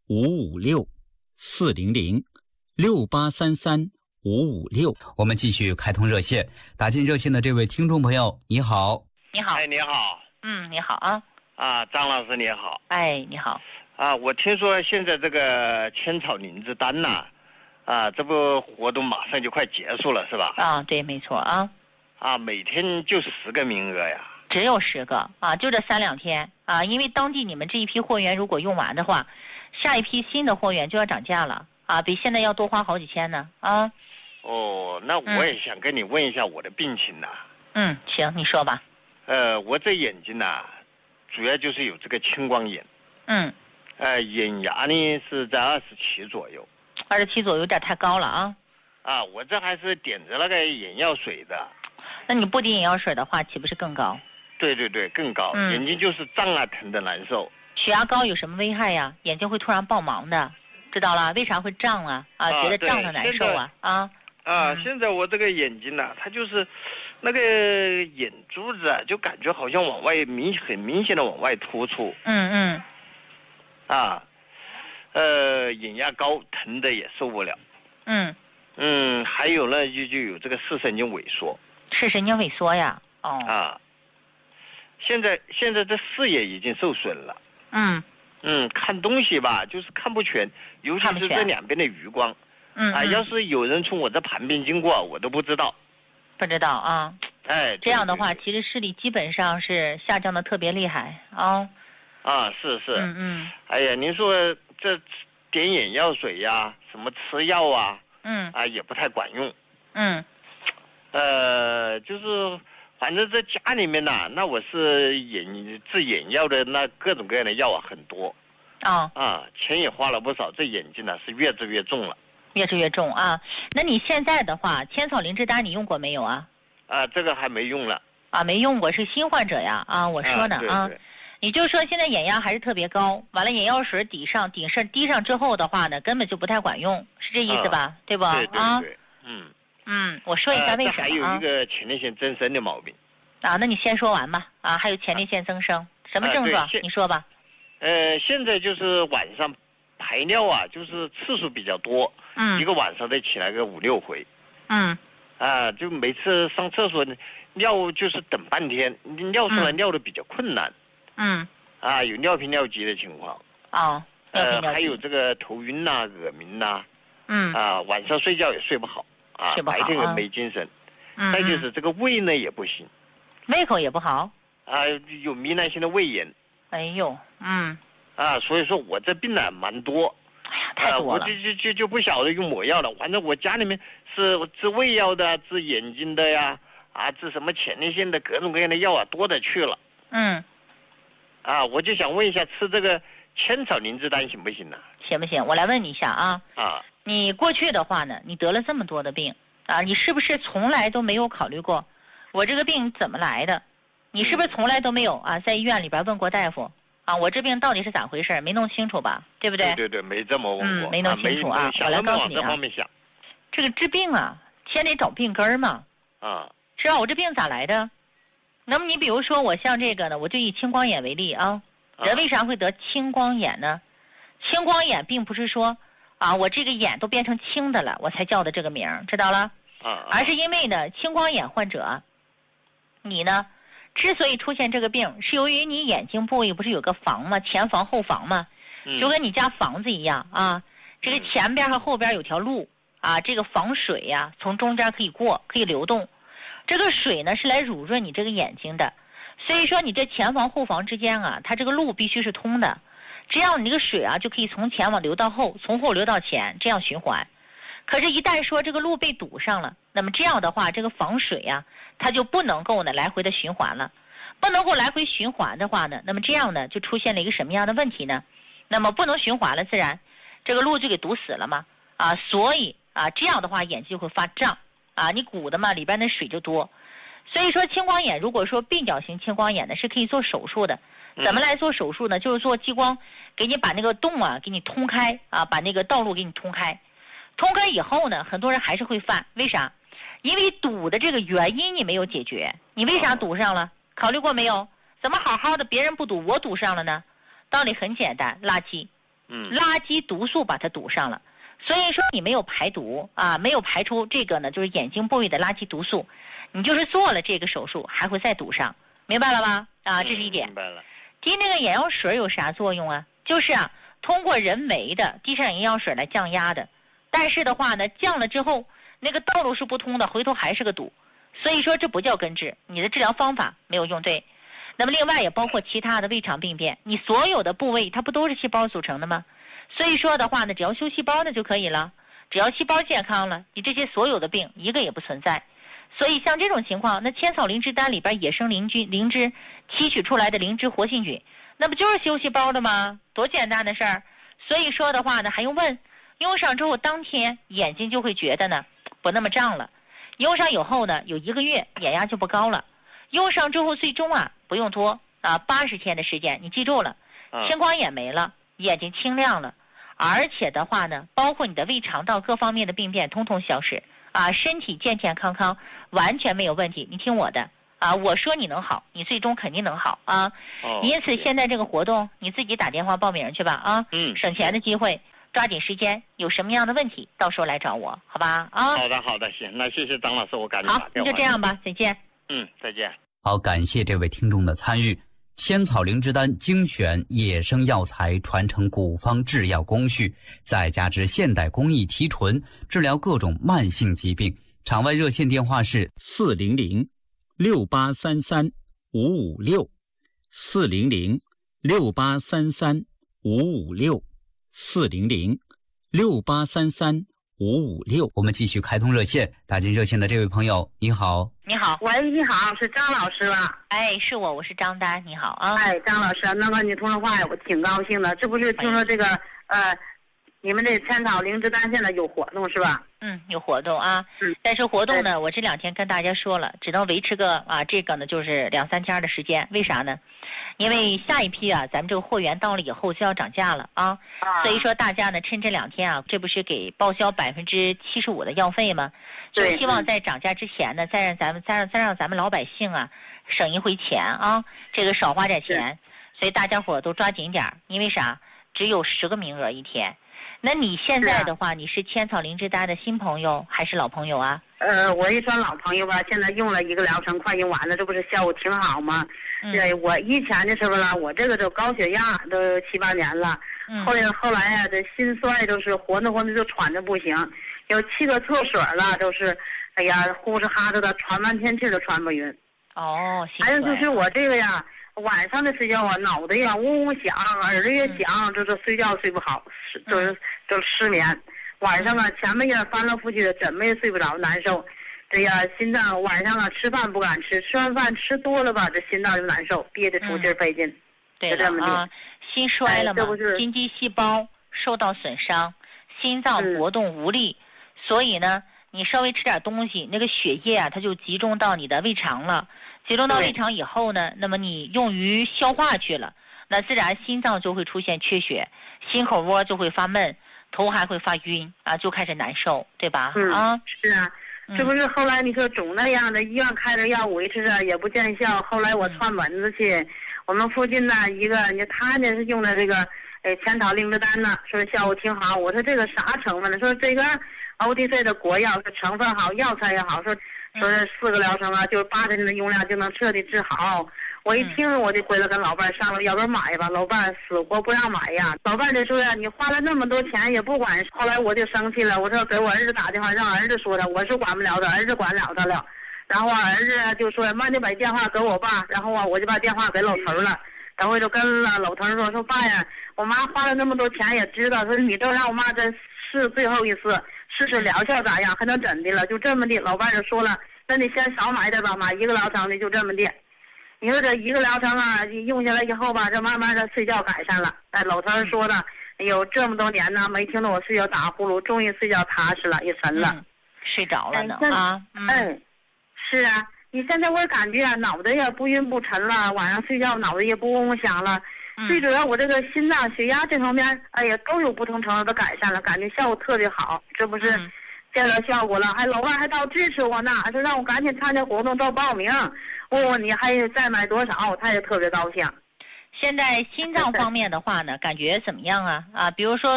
556-400-6833-556。 我们继续开通热线，打进热线的这位听众朋友，你好。 你好。 哎，你好。 你好啊。 张老师你好。 哎，你好。 我听说现在这个千草灵芝丹呐，这不活动马上就快结束了是吧？ 对，没错啊。 每天就10个名额呀。 只有10个就这3-2天因为当地你们这一批货源如果用完的话，下一批新的货源就要涨价了比现在要多花好几千呢那我也想跟你问一下我的病情呐。 行，你说吧。 我这眼睛呐，主要就是有这个青光眼。眼压呢是在27左右。 27左右有点太高了我这还是点着那个眼药水的。 那你不点眼药水的话，岂不是更高？ 对，更高。眼睛就是胀疼的难受。 血压高有什么危害呀？眼睛会突然爆盲的，知道了？为啥会胀觉得胀的难受现在我这个眼睛呢，它就是那个眼珠子就感觉好像往外很明显的往外突出。眼压高，疼的也受不了。还有呢，就有这个视神经萎缩。 视神经萎缩呀？ 现在这视野已经受损了。看东西吧，就是看不全，尤其是这两边的余光。要是有人从我这旁边经过，我都不知道。 不知道这样的话， 对其实视力基本上是下降的特别厉害是。 哎呀，您说这点眼药水呀，什么吃药也不太管用。就是反正在家里面呐，那我是治眼药的那各种各样的药很多。钱也花了不少，这眼睛呢是越治越重了。 越治越重那你现在的话，千草灵芝丹你用过没有这个还没用了。 没用过，是新患者呀我说呢对你就说现在眼压还是特别高，完了眼药水滴上之后的话呢，根本就不太管用，是这意思吧？对不？ 对。 我说一下为什么还有一个前列腺增生的毛病。 那你先说完吧还有前列腺增生什么症状？你说吧。 现在就是晚上排尿就是次数比较多。一个晚上得起来个5-6回。就每次上厕所尿就是等半天，尿出来尿的比较困难。有尿频尿急的情况。还有这个头晕耳鸣晚上睡觉也睡不好白天也没精神。再就是这个胃呢也不行， 胃口也不好有糜烂性的胃炎。 哎呦所以说我这病呢蛮多。 太多了。 我就不晓得用抹药了，反正我家里面是治胃药的，治眼睛的呀治什么前列腺的各种各样的药多得去了。我就想问一下，吃这个千草灵芝丹行不行呢？ 行不行？我来问你一下你过去的话呢，你得了这么多的病你是不是从来都没有考虑过我这个病怎么来的？你是不是从来都没有在医院里边问过大夫我这病到底是咋回事？没弄清楚吧？对不对？ 对，没这么问过。 没弄清楚我来告诉你这方面想这个治病先得找病根儿嘛。是我这病咋来的？那么你比如说我像这个呢，我就以青光眼为例人为啥会得青光眼呢？青光眼并不是说我这个眼都变成青的了我才叫的这个名，知道了？而是因为呢，青光眼患者你呢之所以出现这个病，是由于你眼睛部位不是有个房吗？前房后房吗？就跟你家房子一样这个前边和后边有条路这个防水从中间可以过，可以流动。这个水呢是来濡润你这个眼睛的，所以说你这前房后房之间它这个路必须是通的，这样你这个水就可以从前往流到后，从后流到前，这样循环。可是一旦说这个路被堵上了，那么这样的话这个防水它就不能够呢来回的循环了。不能够来回循环的话呢，那么这样呢就出现了一个什么样的问题呢？那么不能循环了，自然这个路就给堵死了嘛所以这样的话眼睛就会发胀你鼓的嘛里边的水就多。所以说青光眼如果说鬓角型青光眼呢是可以做手术的。怎么来做手术呢？就是做激光给你把那个洞给你通开把那个道路给你通开。通开以后呢，很多人还是会犯，为啥？因为堵的这个原因你没有解决。你为啥堵上了？考虑过没有？怎么好好的别人不堵我堵上了呢？道理很简单，垃圾垃圾毒素把它堵上了。所以说你没有排毒啊，没有排出这个呢，就是眼睛部位的垃圾毒素，你就是做了这个手术还会再堵上，明白了吧？啊，这是一点。 明白了。 滴那个眼药水有啥作用啊？就是啊，通过人为的滴上眼药水来降压的，但是的话呢，降了之后那个道路是不通的，回头还是个堵，所以说这不叫根治，你的治疗方法没有用对。那么另外也包括其他的胃肠病变，你所有的部位它不都是细胞组成的吗？所以说的话呢，只要修细胞呢就可以了，只要细胞健康了，你这些所有的病一个也不存在。所以像这种情况，那千草灵芝丹里边野生灵芝提取出来的灵芝活性菌，那不就是修细胞的吗？多简单的事儿。所以说的话呢，还用问？用上之后当天眼睛就会觉得呢不那么胀了，用上以后呢有1个月眼压就不高了，用上之后最终啊不用多啊80天的时间，你记住了，青光眼没了，眼睛清亮了，而且的话呢，包括你的胃肠道各方面的病变通通消失啊，身体健健康康，完全没有问题。你听我的啊，我说你能好，你最终肯定能好啊。因此现在这个活动你自己打电话报名去吧啊，省钱的机会，抓紧时间，有什么样的问题到时候来找我，好吧啊？ 好的，行，那谢谢张老师，我赶紧打电话。 好，那就这样吧，再见。 再见。 好，感谢这位听众的参与。千草灵芝丹精选野生药材，传承古方制药工序，再加之现代工艺提纯，治疗各种慢性疾病。场外热线电话是 400-683-556，400-683-556，400-683-556。 我们继续开通热线，打进热线的这位朋友，你好。 你好。 喂，你好，是张老师吧？ 哎，是我是张丹，你好啊。 哎，张老师，那个你通电话我挺高兴的，这不是听说这个你们这千草灵芝丹现在有活动是吧？ 有活动啊。但是活动呢，我这2天跟大家说了，只能维持个这个呢就是2-3天的时间。为啥呢？因为下一批啊，咱们这个货源到了以后就要涨价了啊。所以说大家呢趁这2天啊，这不是给报销75%的药费吗？就希望在涨价之前呢，再让咱们老百姓啊省一回钱啊，这个少花点钱。所以大家伙都抓紧点，因为啥？只有10个名额一天。那你现在的话，你是千草灵芝丹的新朋友还是老朋友啊？ 我也算老朋友吧，现在用了1个疗程，快用完了，这不是效果挺好吗？对，我以前的时候呢，我这个就高血压都7-8年了，后来啊，这心衰都是活着就喘着不行，有7个厕所了，都是，哎呀，呼哧哈哧的喘半天气都喘不匀。还有就是我这个呀，晚上的时间我脑袋呀嗡嗡响，耳朵也响，就是睡觉睡不好，就是失眠。晚上啊，前半夜翻来覆去的，怎么也睡不着，难受。这呀，心脏晚上啊吃饭不敢吃，吃完饭吃多了吧，这心脏就难受，憋得出劲费劲。 对了啊，心衰了嘛，心肌细胞受到损伤，心脏活动无力，所以呢，你稍微吃点东西，那个血液啊，它就集中到你的胃肠了。集中到胃肠以后呢，那么你用于消化去了，那自然心脏就会出现缺血，心口窝就会发闷，头还会发晕啊，就开始难受，对吧？ 是啊，这不是后来你说总那样的，医院开着药维持着也不见效，后来我串门子去，我们附近呢一个，他呢是用的这个千草灵芝丹呢，说效果挺好。我说这个啥成分呢？说这个 OTC 的国药，说成分好，药材也好，说是4个疗程啊，就8天的用量就能彻底治好。我一听我就回来跟老伴商量，要不然买吧。老伴死活不让买呀。老伴就说呀，你花了那么多钱也不管。后来我就生气了，我说给我儿子打电话，让儿子说的，我是管不了的，儿子管了他了。然后儿子就说，妈，你把电话给我爸。然后我就把电话给老头了。然后就跟老头说爸呀，我妈花了那么多钱也知道，说你都让我妈再试最后一次，试试疗效咋样，还能怎的了？就这么的，老伴就说了，那你先少买点吧，买1个疗程的，就这么的。你说这1个疗程啊，用下来以后吧，这慢慢的睡觉改善了。老头说的，有这么多年呢，没听到我睡觉打呼噜，终于睡觉踏实了，也神了， 睡着了呢啊。 是啊，你现在我感觉脑袋也不晕不沉了，晚上睡觉脑袋也不嗡嗡响了。最主要我这个心脏血压这方面，哎呀，都有不同程度的改善了，感觉效果特别好。这不是见到效果了，还老伴还到支持我呢，说让我赶紧参加活动，到报名，问问你还再买多少，他也特别高兴。 现在心脏方面的话呢，感觉怎么样啊？比如说